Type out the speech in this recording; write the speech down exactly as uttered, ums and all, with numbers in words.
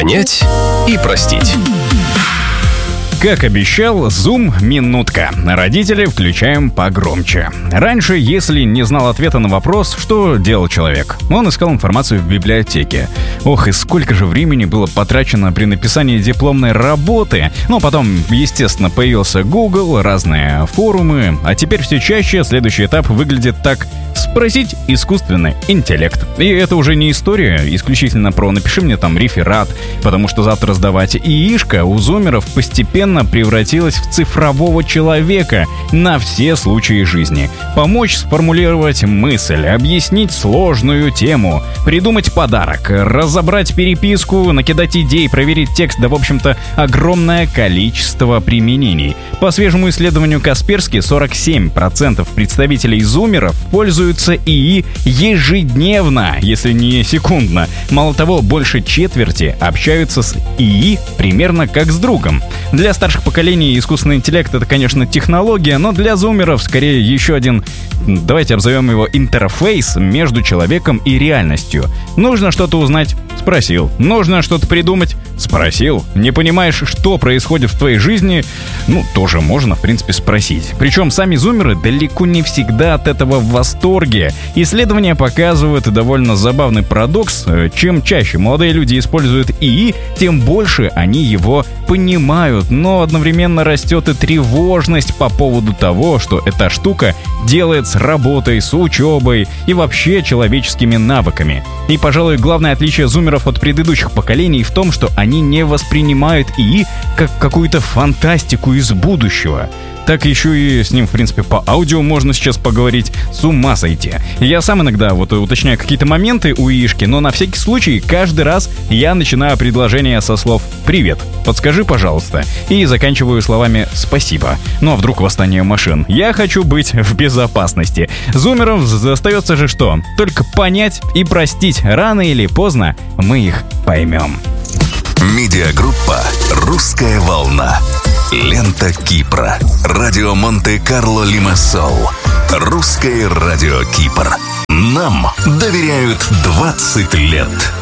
Понять и простить. Как обещал, Zoom минутка. Родители, включаем погромче. Раньше, если не знал ответа на вопрос, что делал человек, он искал информацию в библиотеке. Ох, и сколько же времени было потрачено при написании дипломной работы. Но потом, естественно, появился Google, разные форумы. А теперь все чаще следующий этап выглядит так: спросить искусственный интеллект. И это уже не история исключительно про «напиши мне там реферат», потому что завтра сдавать. ИИшка у зумеров постепенно превратилась в цифрового человека на все случаи жизни. Помочь сформулировать мысль, объяснить сложную тему, придумать подарок, разобрать переписку, накидать идей, проверить текст, да, в общем-то, огромное количество применений. По свежему исследованию Касперски, сорок семь процентов представителей зумеров пользуются ИИ ежедневно, если не секундно. Мало того, больше четверти общаются с ИИ примерно как с другом. Для старших поколений искусственный интеллект — это, конечно, технология, но для зумеров скорее еще один, давайте обзовем его, интерфейс между человеком и реальностью. Нужно что-то узнать — спросил. Нужно что-то придумать — спросил. Не понимаешь, что происходит в твоей жизни — ну, тоже можно, в принципе, спросить. Причем сами зумеры далеко не всегда от этого в восторге. Исследования показывают довольно забавный парадокс. Чем чаще молодые люди используют ИИ, тем больше они его понимают. Но одновременно растет и тревожность по поводу того, что эта штука делает с работой, с учебой и вообще человеческими навыками. И, пожалуй, главное отличие зумеров от предыдущих поколений в том, что они не воспринимают ИИ как какую-то фантастику из будущего. Так еще и с ним, в принципе, по аудио можно сейчас поговорить, с ума сойти. Я сам иногда вот уточняю какие-то моменты у ИИшки, но на всякий случай каждый раз я начинаю предложение со слов «Привет, подскажи, пожалуйста», и заканчиваю словами «Спасибо». Ну а вдруг восстание машин? Я хочу быть в безопасности. Зумерам остается же что? Только понять и простить. Рано или поздно мы их поймем. Медиагруппа «Русская волна». Лента Кипра. Радио Монте-Карло Лимассол. Русское радио Кипр. Нам доверяют двадцать лет.